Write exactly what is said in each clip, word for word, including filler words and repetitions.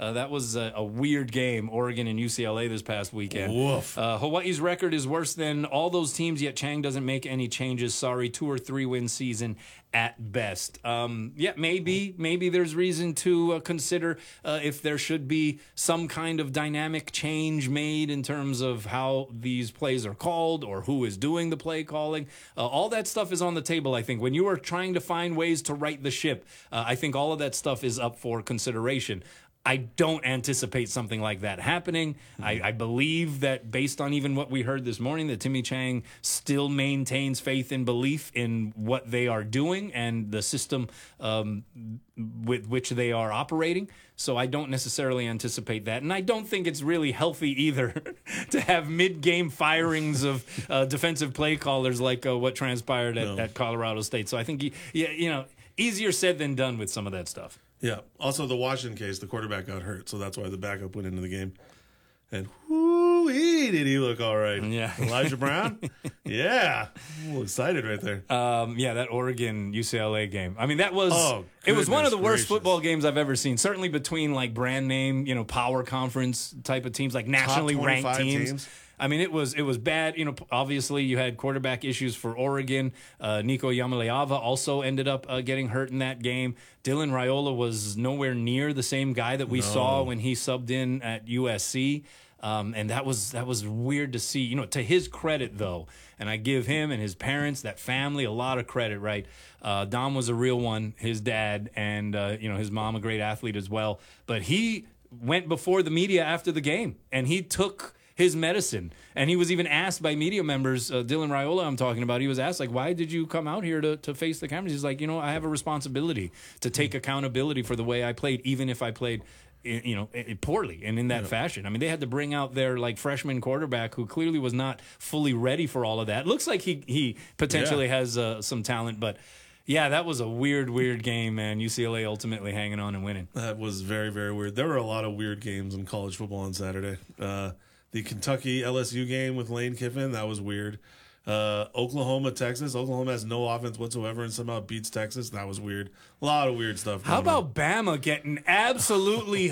Uh, that was a, a weird game, Oregon and U C L A this past weekend. Woof. Uh, Hawaii's record is worse than all those teams, yet Chang doesn't make any changes. Sorry, two or three win season at best. Um, yeah, maybe maybe there's reason to uh, consider uh, if there should be some kind of dynamic change made in terms of how these plays are called or who is doing the play calling. Uh, all that stuff is on the table, I think. When you are trying to find ways to right the ship, uh, I think all of that stuff is up for consideration. I don't anticipate something like that happening. Mm-hmm. I, I believe that based on even what we heard this morning, that Timmy Chang still maintains faith and belief in what they are doing and the system um, with which they are operating. So I don't necessarily anticipate that. And I don't think it's really healthy either to have mid-game firings of uh, defensive play callers like uh, what transpired at, no. at Colorado State. So I think, you, you know, easier said than done with some of that stuff. Yeah. Also, the Washington case, the quarterback got hurt, so that's why the backup went into the game. And whoo-wee, did he look all right. Yeah. Elijah Brown? Yeah. I'm a little excited right there. Um, yeah, that Oregon U C L A game. I mean, that was oh, it was one of the worst gracious. football games I've ever seen. Certainly between like brand name, you know, power conference type of teams, like nationally ranked teams. teams. I mean, it was it was bad. You know, obviously you had quarterback issues for Oregon. Uh, Nico Yamaleava also ended up uh, getting hurt in that game. Dylan Raiola was nowhere near the same guy that we no. saw when he subbed in at U S C. Um, and that was that was weird to see. You know, to his credit, though, and I give him and his parents, that family, a lot of credit, right? Uh, Dom was a real one, his dad, and, uh, you know, his mom, a great athlete as well. But he went before the media after the game, and he took his medicine. And he was even asked by media members, uh, Dylan Raiola I'm talking about, he was asked, like, why did you come out here to, to face the cameras? He's like, you know, I have a responsibility to take accountability for the way I played, even if I played, you know, poorly and in that yeah. fashion. I mean, they had to bring out their, like, freshman quarterback who clearly was not fully ready for all of that. Looks like he, he potentially yeah. has uh, some talent, but... Yeah, that was a weird, weird game, man. U C L A ultimately hanging on and winning. That was very, very weird. There were a lot of weird games in college football on Saturday. Uh, the Kentucky L S U game with Lane Kiffin, that was weird. Uh, Oklahoma, Texas. Oklahoma has no offense whatsoever and somehow beats Texas. That was weird. A lot of weird stuff. How about on. Bama getting absolutely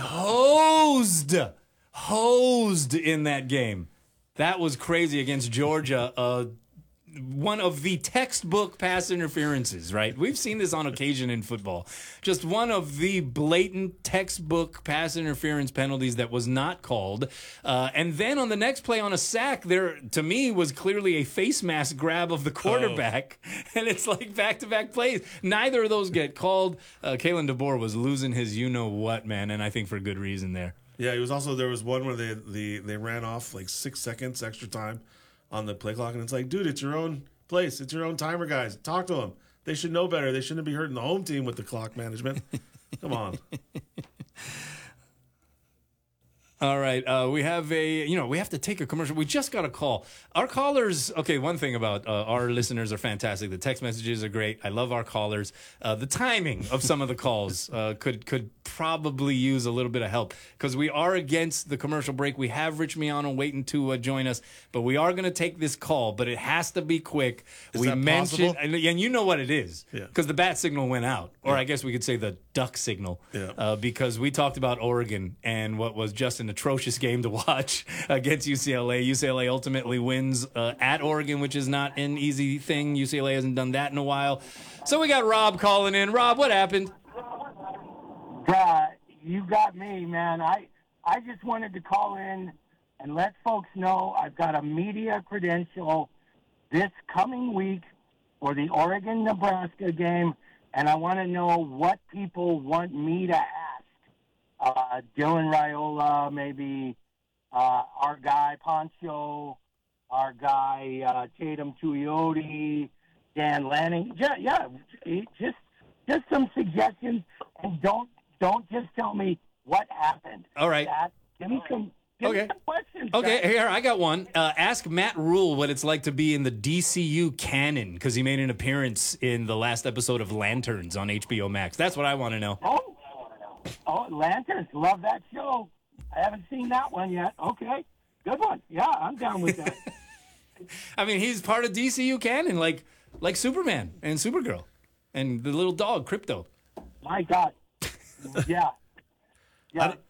hosed, hosed in that game? That was crazy against Georgia. Uh, One of the textbook pass interferences, right? We've seen this on occasion in football. Just one of the blatant textbook pass interference penalties that was not called. Uh, and then on the next play on a sack, there, to me, was clearly a face mask grab of the quarterback. Oh. And it's like back-to-back plays. Neither of those get called. Uh, Kalen DeBoer was losing his you-know-what, man, and I think for good reason there. Yeah, he was also, there was one where they, they, they ran off like six seconds extra time on the play clock, and it's like, dude, it's your own place. It's your own timer, guys. Talk to them. They should know better. They shouldn't be hurting the home team with the clock management. Come on. All right, uh, we have a, you know, we have to take a commercial. We just got a call. Our callers, okay, one thing about uh, our listeners are fantastic. The text messages are great. I love our callers. Uh, the timing of some of the calls uh, could could probably use a little bit of help because we are against the commercial break. We have Rich Miano waiting to uh, join us, but we are going to take this call, but it has to be quick. Is we that mentioned, possible? and, and you know what it is, because yeah. the bat signal went out, or yeah. I guess we could say the duck signal, yeah. uh, because we talked about Oregon and what was just an atrocious game to watch against U C L A. U C L A ultimately wins uh, at Oregon, which is not an easy thing. U C L A hasn't done that in a while. So we got Rob calling in. Rob, what happened? Uh, you got me, man. I I just wanted to call in and let folks know I've got a media credential this coming week for the Oregon-Nebraska game, and I want to know what people want me to ask. Uh, Dylan Raiola, maybe uh, our guy Poncho, our guy uh, Tatum Tuioti, Dan Lanning. Yeah, yeah, just just some suggestions, and don't don't just tell me what happened. All right. That, give me some. Give okay. me some questions. Okay, guys. here, I got one. Uh, ask Matt Rule what it's like to be in the D C U canon, because he made an appearance in the last episode of Lanterns on H B O Max. That's what I want to know. Oh, oh, Lanterns. Love that show. I haven't seen that one yet. Okay, good one. Yeah, I'm down with that. I mean, he's part of D C U canon, like like Superman and Supergirl and the little dog, Crypto. My God. Yeah. Yeah.